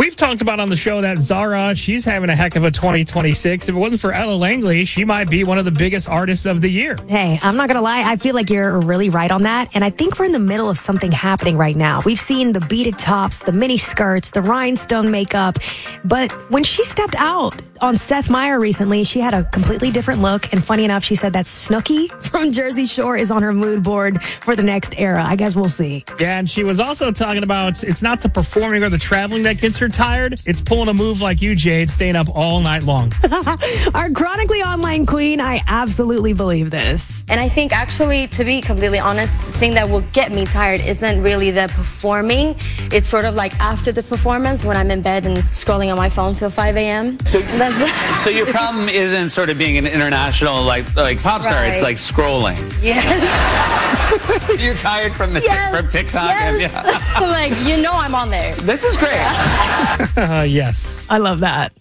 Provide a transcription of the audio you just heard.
We've talked about on the show that Zara, she's having a heck of a 2026. If it wasn't for Ella Langley, she might be one of the biggest artists of the year. Hey, I'm not going to lie. I feel like you're really right on that. And I think we're in the middle of something happening right now. We've seen the beaded tops, the mini skirts, the rhinestone makeup. But when she stepped out on Seth Meyers recently, she had a completely different look. And funny enough, she said that Snooki from Jersey Shore is on her mood board for the next era. I guess we'll see. Yeah, and she was also talking about it's not the performing or the traveling that gets her tired. It's pulling a move like you, Jade, staying up all night long. Our chronically online queen, I absolutely believe this. And I think actually, to be completely honest, the thing that will get me tired isn't really the performing. It's sort of like after the performance when I'm in bed and scrolling on my phone till 5 a.m. So your problem isn't sort of being an international like pop star. Right. It's like scrolling. Yes. You're tired from from TikTok. Yes. Yeah. Like, I'm on there. This is great. Yes. I love that.